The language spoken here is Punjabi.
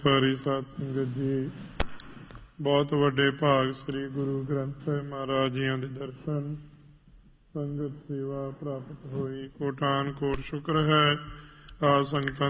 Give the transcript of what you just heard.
ਸਾਰੀ ਸਾਧ ਸੰਗਤ ਜੀ, ਬਹੁਤ ਵੱਡੇ ਭਾਗ ਸ੍ਰੀ ਗੁਰੂ ਗ੍ਰੰਥ ਸਾਹਿਬ ਮਹਾਰਾਜ ਜੀਆਂ ਦੇ ਦਰਸ਼ਨ ਸੰਗਤ ਸੇਵਾ ਪ੍ਰਾਪਤ ਹੋਈ। ਕੋਟਾਨ ਕੋਟ ਸ਼ੁਕਰ ਹੈ। ਆ ਸੰਗਤਾਂ